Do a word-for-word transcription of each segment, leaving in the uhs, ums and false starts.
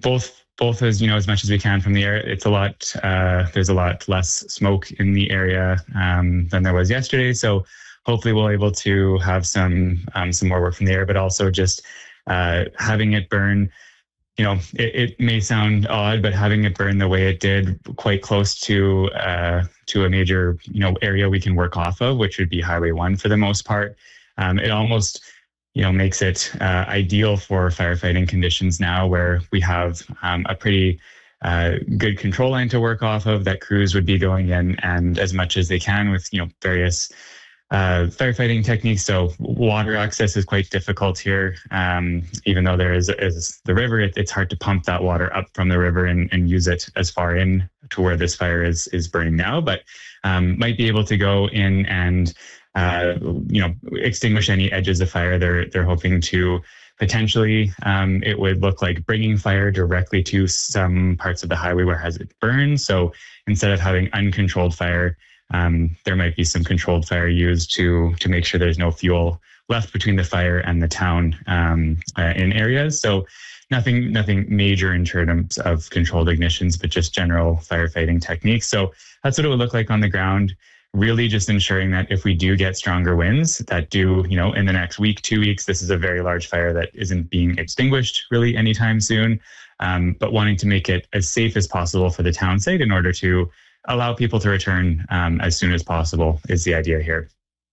both both as you know as much as we can from the air. It's a lot. Uh, there's a lot less smoke in the area um, than there was yesterday. So hopefully we'll be able to have some um, some more work from the air, but also just uh, having it burn. You know, it, it may sound odd, but having it burn the way it did, quite close to uh, to a major you know area we can work off of, which would be Highway One for the most part. Um, it almost you know makes it uh, ideal for firefighting conditions now, where we have um, a pretty uh, good control line to work off of that crews would be going in and as much as they can with you know various Uh, firefighting techniques. So water access is quite difficult here. Um, even though there is, is the river, it, it's hard to pump that water up from the river and, and use it as far in to where this fire is is burning now. But um, might be able to go in and uh, you know extinguish any edges of fire. They're they're hoping to potentially. Um, it would look like bringing fire directly to some parts of the highway where has it burned. So instead of having uncontrolled fire. Um, there might be some controlled fire used to to make sure there's no fuel left between the fire and the town um, uh, in areas. So nothing nothing major in terms of controlled ignitions, but just general firefighting techniques. So that's what it would look like on the ground. Really just ensuring that if we do get stronger winds that do, you know, in the next week, two weeks, this is a very large fire that isn't being extinguished really anytime soon, um, but wanting to make it as safe as possible for the town site in order to allow people to return um, as soon as possible is the idea here.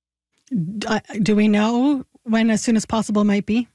Do we know when as soon as possible might be?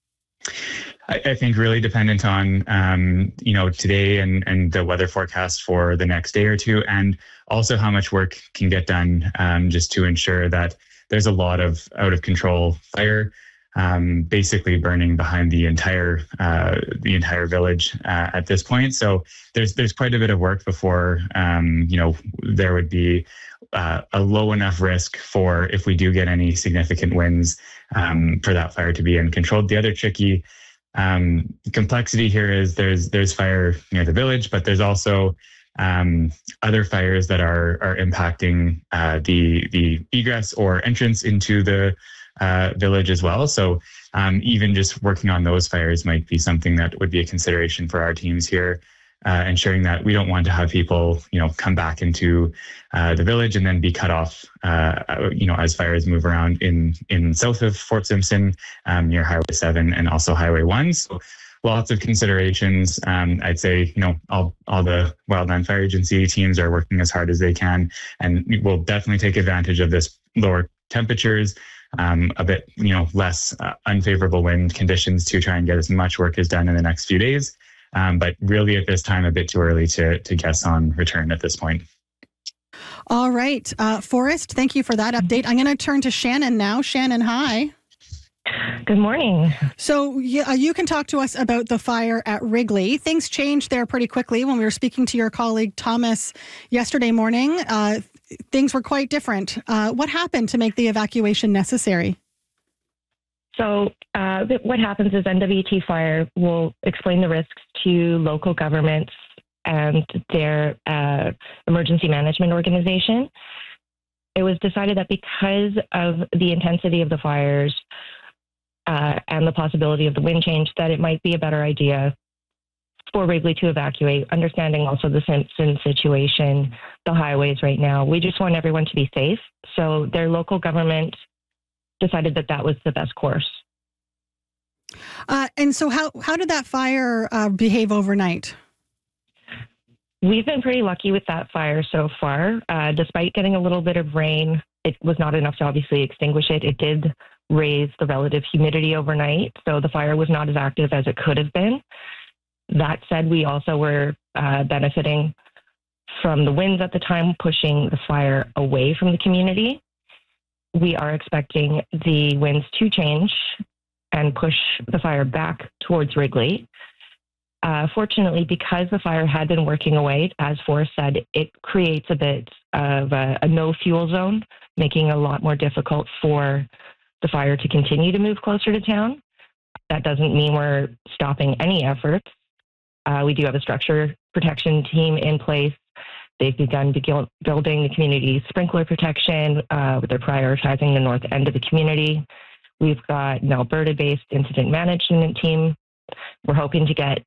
I, I think really dependent on, um, you know, today and, and the weather forecast for the next day or two, and also how much work can get done um, just to ensure that there's a lot of out of control fire Um, basically burning behind the entire uh, the entire village uh, at this point. So there's there's quite a bit of work before um, you know there would be uh, a low enough risk for if we do get any significant winds um, for that fire to be uncontrolled. The other tricky um, complexity here is there's there's fire near the village, but there's also um, other fires that are are impacting uh, the the egress or entrance into the Uh, village as well. So um, even just working on those fires might be something that would be a consideration for our teams here, uh, ensuring that we don't want to have people, you know, come back into uh, the village and then be cut off, uh, you know, as fires move around in in south of Fort Simpson, um, near Highway seven and also Highway one. So lots of considerations. Um, I'd say, you know, all all the Wildland Fire Agency teams are working as hard as they can, and we'll definitely take advantage of this lower temperatures. Um, a bit, you know, less uh, unfavorable wind conditions to try and get as much work as done in the next few days. Um, but really at this time, a bit too early to to guess on return at this point. All right. Uh, Forrest, thank you for that update. I'm going to turn to Shannon now. Shannon, hi. Good morning. So uh, you can talk to us about the fire at Wrigley. Things changed there pretty quickly when we were speaking to your colleague Thomas yesterday morning. Uh, things were quite different. Uh, what happened to make the evacuation necessary? So uh, what happens is N W T Fire will explain the risks to local governments and their uh, emergency management organization. It was decided that because of the intensity of the fires uh, and the possibility of the wind change, that it might be a better idea for Wrigley to evacuate, understanding also the Simpson situation, the highways right now. We just want everyone to be safe. So their local government decided that that was the best course. Uh, and so how, how did that fire uh, behave overnight? We've been pretty lucky with that fire so far. Uh, despite getting a little bit of rain, it was not enough to obviously extinguish it. It did raise the relative humidity overnight, so the fire was not as active as it could have been. That said, we also were uh, benefiting from the winds at the time, pushing the fire away from the community. We are expecting the winds to change and push the fire back towards Wrigley. Uh, fortunately, because the fire had been working away, as Forrest said, it creates a bit of a, a no fuel zone, making it a lot more difficult for the fire to continue to move closer to town. That doesn't mean we're stopping any efforts. Uh, we do have a structure protection team in place. They've begun to building the community sprinkler protection. Uh, they're prioritizing the north end of the community. We've got an Alberta-based incident management team. We're hoping to get